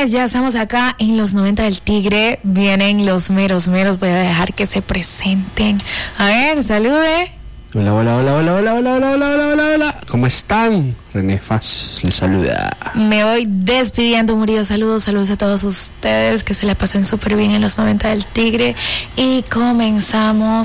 señores, ya estamos acá en los 90 del Tigre. Vienen los meros. Voy a dejar que se presenten. A ver, salude. Hola. ¿Cómo están? René Faz les saluda. Me voy despidiendo, Murillo. Saludos a todos ustedes. Que se la pasen súper bien en los 90 del Tigre. Y comenzamos